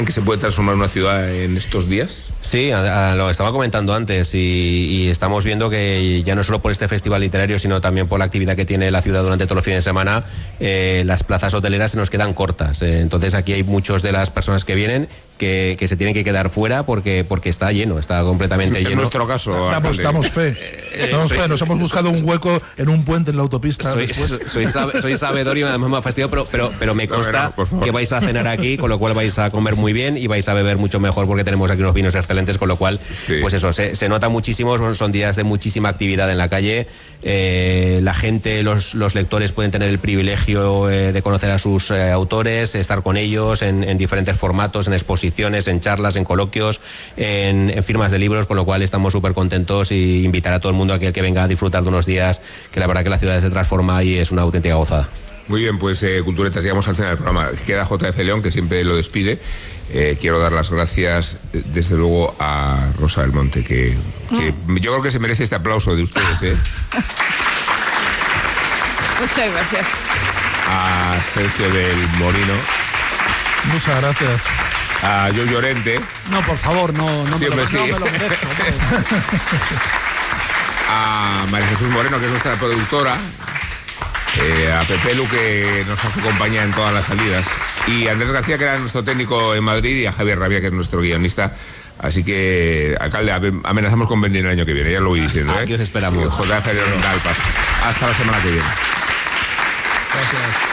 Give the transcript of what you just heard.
que se puede transformar una ciudad en estos días? Sí, lo estaba comentando antes y estamos viendo que ya no solo por este festival literario, sino también por la actividad que tiene la ciudad durante todos los fines de semana, las plazas hoteleras se nos quedan cortas. Entonces aquí hay muchos de las personas que vienen que se tienen que quedar fuera porque está lleno, está completamente lleno. En nuestro caso, damos fe. Nos hemos buscado un hueco en un puente en la autopista. Soy sabedor y además me ha fastidiado, pero me consta que vais a cenar aquí, con lo cual vais a comer muy bien y vais a beber mucho mejor porque tenemos aquí unos vinos excelentes, con lo cual, pues eso, se nota muchísimo, son días de muchísima actividad en la calle. La gente, los lectores pueden tener el privilegio de conocer a sus autores, estar con ellos en diferentes formatos, en exposiciones, en charlas, en coloquios, en firmas de libros, con lo cual estamos súper contentos y invitar a todo el mundo a que venga a disfrutar de unos días que la verdad que la ciudad se transforma y es una auténtica gozada. Muy bien, pues Culturetas, llegamos al final del programa. Queda JF León, que siempre lo despide. Quiero dar las gracias, desde luego, a Rosa del Monte, que yo creo que se merece este aplauso de ustedes. Muchas gracias. A Sergio del Molino. Muchas gracias. A Joe Llorente. No, por favor, no me lo merezco. A María Jesús Moreno, que es nuestra productora. A Pepe Lu, que nos hace compañía en todas las salidas, y a Andrés García, que era nuestro técnico en Madrid, y a Javier Rabia, que es nuestro guionista. Así que, alcalde, amenazamos con venir el año que viene, ya lo voy diciendo. Aquí os esperamos. JF León da el paso. Hasta la semana que viene. Gracias.